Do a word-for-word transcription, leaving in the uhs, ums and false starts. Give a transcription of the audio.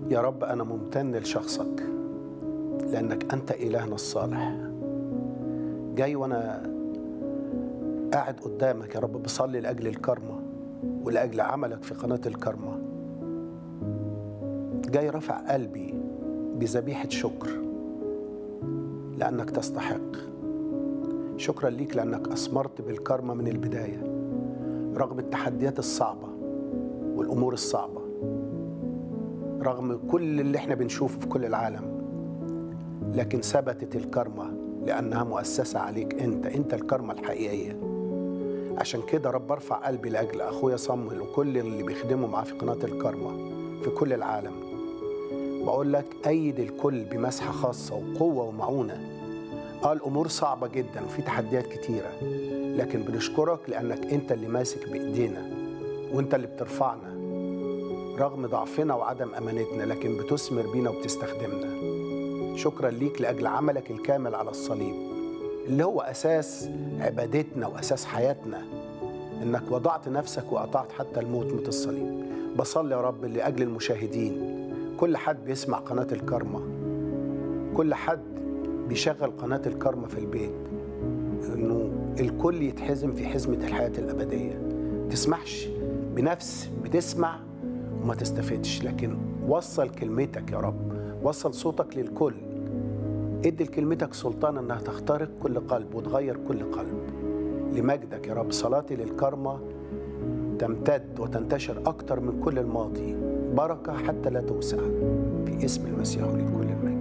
يا رب أنا ممتن لشخصك لأنك أنت إلهنا الصالح. جاي وأنا قاعد قدامك يا رب بصلي لأجل الكرمة ولأجل عملك في قناة الكرمة. جاي رفع قلبي بذبيحة شكر لأنك تستحق. شكرا ليك لأنك أثمرت بالكرمة من البداية رغم التحديات الصعبة والأمور الصعبة، رغم كل اللي احنا بنشوفه في كل العالم، لكن ثبتت الكرمة لأنها مؤسسة عليك أنت. أنت الكرمة الحقيقية. عشان كده رب ارفع قلبي لأجل أخويا صمويل وكل اللي بيخدموا معاه في قناة الكرمة في كل العالم. بقول لك أيد الكل بمسحة خاصة وقوة ومعونة. آه الأمور صعبة جدا وفي تحديات كتيرة، لكن بنشكرك لأنك أنت اللي ماسك بإيدينا وأنت اللي بترفعنا رغم ضعفنا وعدم أمانتنا، لكن بتثمر بينا وبتستخدمنا. شكرا ليك لأجل عملك الكامل على الصليب اللي هو أساس عبادتنا وأساس حياتنا، إنك وضعت نفسك وقطعت حتى الموت موت الصليب. بصلي يا رب لأجل المشاهدين، كل حد بيسمع قناة الكرمة، كل حد بيشغل قناة الكرمة في البيت، إنه الكل يتحزم في حزمة الحياة الأبدية. تسمحش بنفس بتسمع وما تستفدش، لكن وصل كلمتك يا رب، وصل صوتك للكل. ادي لكلمتك سلطان انها تخترق كل قلب وتغير كل قلب لمجدك يا رب. صلاتي للكرمة تمتد وتنتشر اكتر من كل الماضي، بركة حتى لا توسع، في اسم المسيح وللكل المجد.